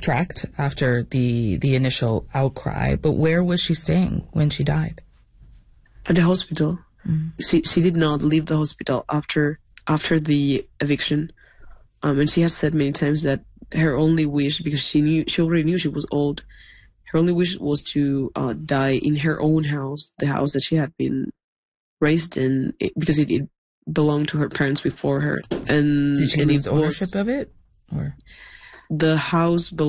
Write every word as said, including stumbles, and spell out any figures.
backtracked after the the initial outcry, but where was she staying when she died? At the hospital. Mm. She she did not leave the hospital after after the eviction. Um, and she has said many times that her only wish, because she knew she already knew she was old, her only wish was to uh, die in her own house, the house that she had been raised in, because it, it belonged to her parents before her. And did she and lose it ownership was, of it, or the house belonged